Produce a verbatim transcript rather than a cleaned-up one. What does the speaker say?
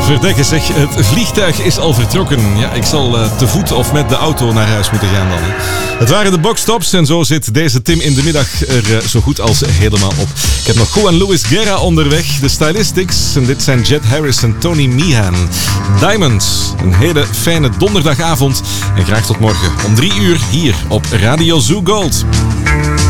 Verdekken zeg, het vliegtuig is al vertrokken. Ja, ik zal uh, te voet of met de auto naar huis moeten gaan dan. Hè. Het waren de boxtops en zo zit deze Tim in de middag er uh, zo goed als helemaal op. Ik heb nog Juan Luis Guerra onderweg, de Stylistics. En dit zijn Jet Harris en Tony Meehan. Diamonds, een hele fijne donderdagavond. En graag tot morgen om drie uur hier op Radio Zoo Gold.